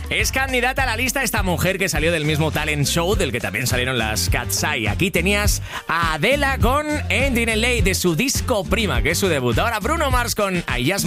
Es candidata a la lista esta mujer que salió del mismo talent show del que también salieron las Cat's Eye. Aquí tenías a Adele con Ending LA de su disco Prima, que es su debut. Ahora Bruno Mars con I Just